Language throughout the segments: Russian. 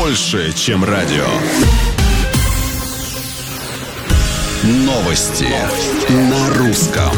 больше, чем радио. Новости на русском.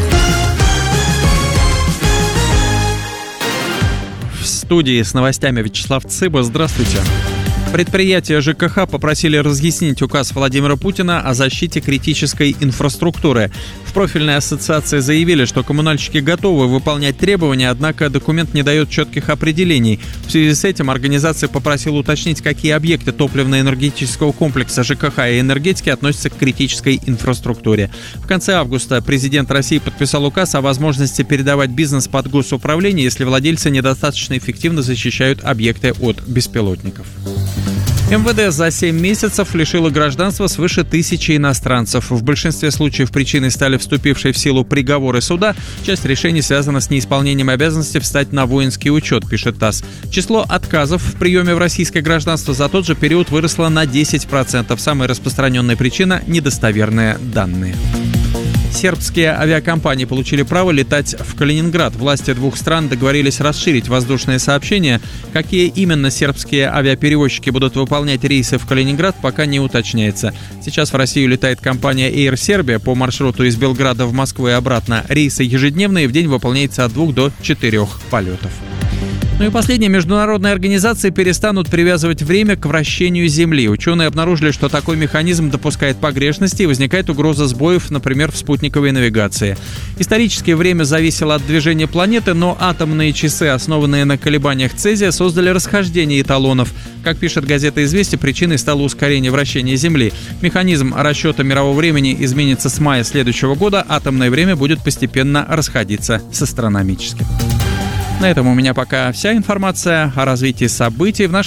В студии с новостями Вячеслав Цыба. Здравствуйте. Предприятия ЖКХ попросили разъяснить указ Владимира Путина о защите критической инфраструктуры. В профильной ассоциации заявили, что коммунальщики готовы выполнять требования, однако документ не дает четких определений. В связи с этим организация попросила уточнить, какие объекты топливно-энергетического комплекса ЖКХ и энергетики относятся к критической инфраструктуре. В конце августа президент России подписал указ о возможности передавать бизнес под госуправление, если владельцы недостаточно эффективно защищают объекты от беспилотников. МВД за 7 месяцев лишило гражданства свыше 1000 иностранцев. В большинстве случаев причиной стали вступившие в силу приговоры суда. Часть решений связана с неисполнением обязанности встать на воинский учет, пишет ТАСС. Число отказов в приеме в российское гражданство за тот же период выросло на 10%. Самая распространенная причина – недостоверные данные. Сербские авиакомпании получили право летать в Калининград. Власти двух стран договорились расширить воздушные сообщения. Какие именно сербские авиаперевозчики будут выполнять рейсы в Калининград, пока не уточняется. Сейчас в Россию летает компания Air Serbia по маршруту из Белграда в Москву и обратно. Рейсы ежедневные, в день выполняется от 2 до 4 полетов. Ну и последние международные организации перестанут привязывать время к вращению Земли. Ученые обнаружили, что такой механизм допускает погрешности и возникает угроза сбоев, например, в спутниковой навигации. Исторически время зависело от движения планеты, но атомные часы, основанные на колебаниях цезия, создали расхождение эталонов. Как пишет газета «Известия», причиной стало ускорение вращения Земли. Механизм расчета мирового времени изменится с мая следующего года. Атомное время будет постепенно расходиться с астрономическим. На этом у меня пока вся информация о развитии событий в нашей